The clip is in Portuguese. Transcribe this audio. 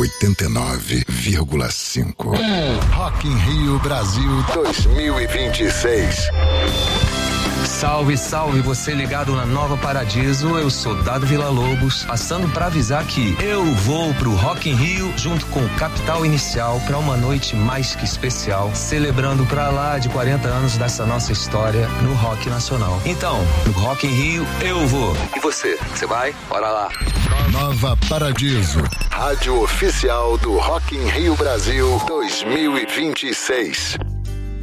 89,5. Rock in Rio Brasil 2026. Salve, salve, você ligado na Nova Paradiso, eu sou Dado Villa-Lobos, passando pra avisar que eu vou pro Rock in Rio junto com o Capital Inicial pra uma noite mais que especial, celebrando pra lá de 40 anos dessa nossa história no rock nacional. Então, no Rock in Rio eu vou. E você vai? Bora lá. Nova Paradiso, rádio oficial do Rock in Rio Brasil 2026.